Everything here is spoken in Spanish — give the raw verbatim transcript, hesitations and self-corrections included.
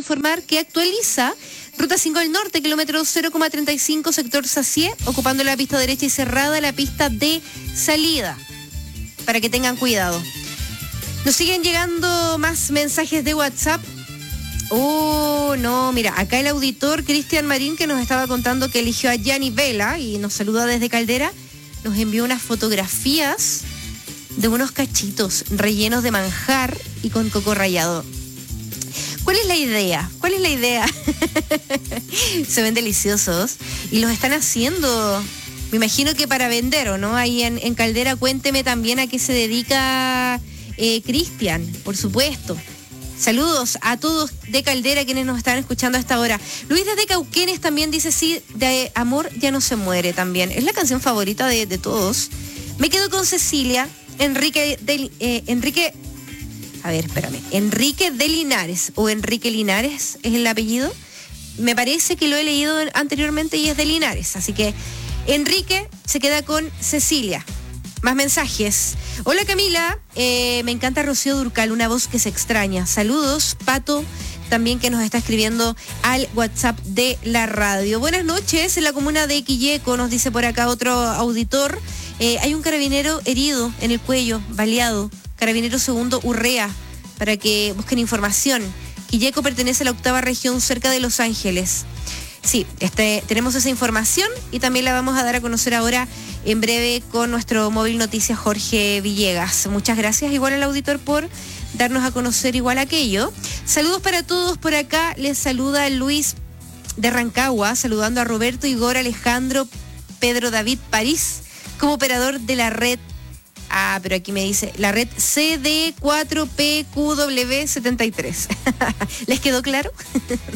informar que actualiza Ruta cinco al norte, kilómetro cero coma treinta y cinco, sector Sacié, ocupando la pista derecha y cerrada la pista de salida, para que tengan cuidado. Nos siguen llegando más mensajes de WhatsApp. Oh, no, mira, acá el auditor Cristian Marín, que nos estaba contando que eligió a Gianni Vela y nos saluda desde Caldera, nos envió unas fotografías de unos cachitos rellenos de manjar y con coco rallado. ¿Cuál es la idea? ¿Cuál es la idea? Se ven deliciosos y los están haciendo, me imagino que para vender, ¿o no? Ahí en, en Caldera, cuénteme también a qué se dedica eh, Cristian, por supuesto. Saludos a todos de Caldera quienes nos están escuchando a esta hora. Luis desde Cauquenes también dice, sí, de amor ya no se muere también. Es la canción favorita de, de todos. Me quedo con Cecilia, Enrique de, eh, Enrique... A ver, espérame. Enrique de Linares, o Enrique Linares es el apellido. Me parece que lo he leído anteriormente y es de Linares. Así que Enrique se queda con Cecilia. Más mensajes. Hola Camila, eh, me encanta Rocío Durcal, una voz que se extraña. Saludos, Pato, también que nos está escribiendo al WhatsApp de la radio. Buenas noches, en la comuna de Quilleco, nos dice por acá otro auditor. Eh, hay un carabinero herido en el cuello, baleado. Carabinero segundo Urrea, para que busquen información. Quilleco pertenece a la octava región cerca de Los Ángeles. Sí, este, tenemos esa información y también la vamos a dar a conocer ahora en breve con nuestro móvil noticias Jorge Villegas. Muchas gracias igual al auditor por darnos a conocer igual aquello. Saludos para todos por acá. Les saluda Luis de Rancagua, saludando a Roberto, Igor, Alejandro, Pedro, David, París, como operador de la red. Ah, pero aquí me dice la red C D cuatro P Q W setenta y tres. ¿Les quedó claro?